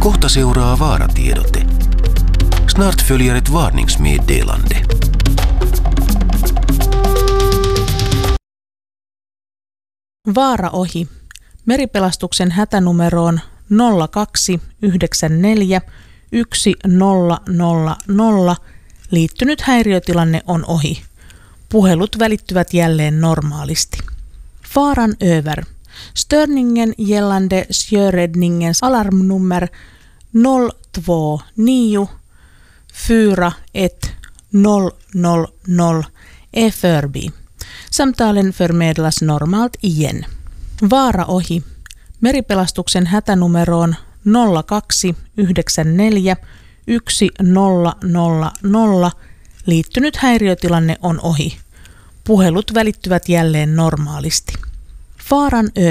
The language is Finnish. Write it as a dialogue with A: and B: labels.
A: Kohta seuraa vaaratiedote. Snart följer ett varningsmeddelande.
B: Vaara ohi. Meripelastuksen hätänumeroon 0294 1000 liittynyt häiriötilanne on ohi. Puhelut välittyvät jälleen normaalisti. Faran över. Störningen gällande sjöräddningens alarmnummer 029 41000 är förbi. Samtalen förmedlas normalt igen. Vaara ohi. Meripelastuksen hätänumeroon 0294 1000 liittynyt häiriötilanne on ohi. Puhelut välittyvät jälleen normaalisti. Faran